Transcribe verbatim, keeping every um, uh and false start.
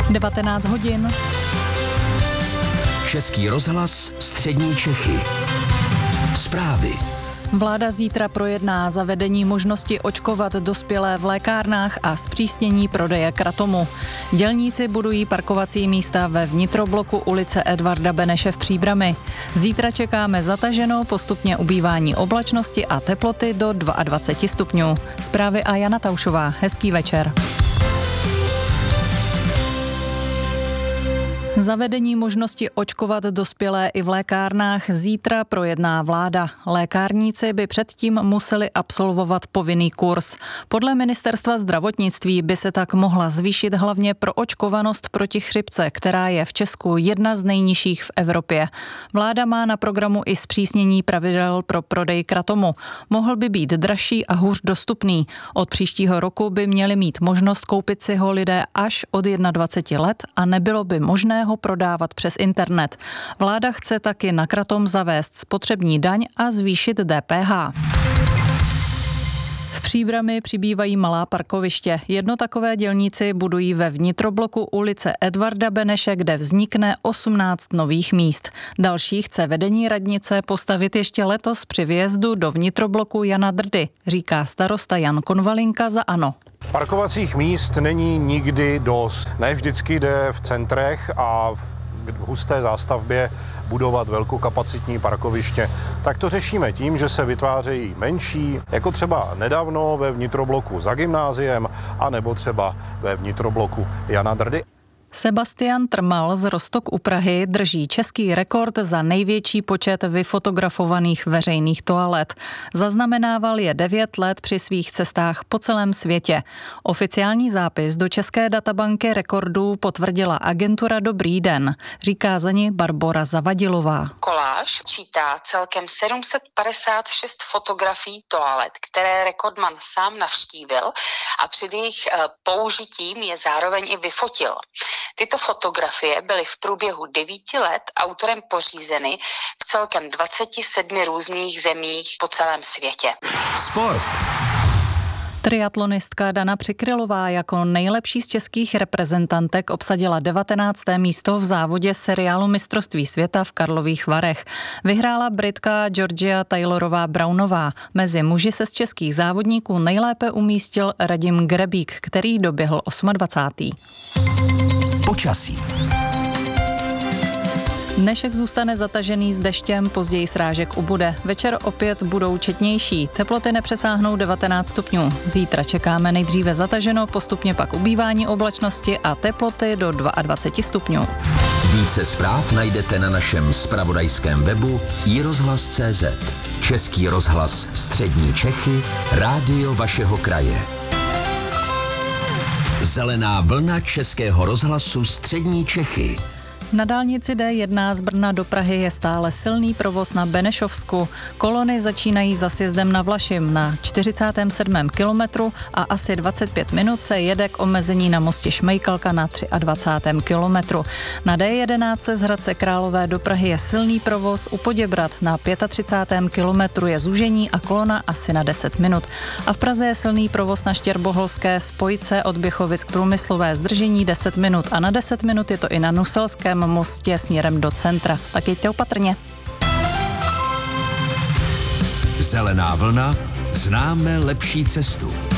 devatenáct hodin. Český rozhlas Střední Čechy. Zprávy. Vláda zítra projedná zavedení možnosti očkovat dospělé v lékárnách a zpřísnění prodeje kratomu. Dělníci budují parkovací místa ve vnitrobloku ulice Edvarda Beneše v Příbrami. Zítra čekáme zataženo, postupně ubývání oblačnosti a teploty do dvacet dva stupňů. Zprávy a Jana Taušová. Hezký večer. Zavedení možnosti očkovat dospělé i v lékárnách zítra projedná vláda. Lékárníci by předtím museli absolvovat povinný kurz. Podle ministerstva zdravotnictví by se tak mohla zvýšit hlavně proočkovanost proti chřipce, která je v Česku jedna z nejnižších v Evropě. Vláda má na programu i zpřísnění pravidel pro prodej kratomu. Mohl by být dražší a hůř dostupný. Od příštího roku by měli mít možnost koupit si ho lidé až od dvacet jedna let a nebylo by možné ho prodávat přes internet. Vláda chce taky na kratom zavést spotřební daň a zvýšit D P H. V Příbrami přibývají malá parkoviště. Jedno takové dělníci budují ve vnitrobloku ulice Edvarda Beneše, kde vznikne osmnáct nových míst. Další chce vedení radnice postavit ještě letos při vjezdu do vnitrobloku Jana Drdy, říká starosta Jan Konvalinka za ANO. Parkovacích míst není nikdy dost. Ne vždycky jde v centrech a v husté zástavbě budovat velkokapacitní parkoviště. Tak to řešíme tím, že se vytvářejí menší, jako třeba nedávno ve vnitrobloku za gymnáziem, anebo třeba ve vnitrobloku Jana Drdy. Sebastian Trmal z Roztok u Prahy drží český rekord za největší počet vyfotografovaných veřejných toalet. Zaznamenával je devět let při svých cestách po celém světě. Oficiální zápis do České databanky rekordů potvrdila agentura Dobrý den, říká za ní Barbora Zavadilová. Koláž čítá celkem sedm set padesát šest fotografií toalet, které rekordman sám navštívil a před jejich použitím je zároveň i vyfotil. Tyto fotografie byly v průběhu devíti let autorem pořízeny v celkem dvaceti sedmi různých zemích po celém světě. Sport. Triatlonistka Dana Přikrylová jako nejlepší z českých reprezentantek obsadila devatenácté místo v závodě seriálu Mistrovství světa v Karlových Varech. Vyhrála Britka Georgia Taylorová Brownová. Mezi muži se z českých závodníků nejlépe umístil Radim Grebík, který doběhl dvacátý osmý Počasí. Dnešek zůstane zatažený s deštěm, později srážek ubude. Večer opět budou četnější. Teploty nepřesáhnou devatenáct stupňů. Zítra čekáme nejdříve zataženo, postupně pak ubývání oblačnosti a teploty do dvacet dva stupňů. Více zpráv najdete na našem zpravodajském webu i rozhlas tečka cé zet. Český rozhlas Střední Čechy, rádio vašeho kraje. Zelená vlna Českého rozhlasu Střední Čechy. Na dálnici D jedna z Brna do Prahy je stále silný provoz na Benešovsku. Kolony začínají za sjezdem na Vlašim na čtyřicátém sedmém kilometru a asi dvacet pět minut se jede k omezení na mostě Šmejkalka na dvacátém třetím kilometru. Na D jedenáct z Hradce Králové do Prahy je silný provoz, u Poděbrad na třicátém pátém kilometru je zúžení a kolona asi na deset minut. A v Praze je silný provoz na Štěrboholské spojce od Běchovic k Průmyslové, zdržení deset minut a na deset minut je to i na Nuselském mostě směrem do centra. Tak jeďte opatrně. Zelená vlna, známe lepší cestu.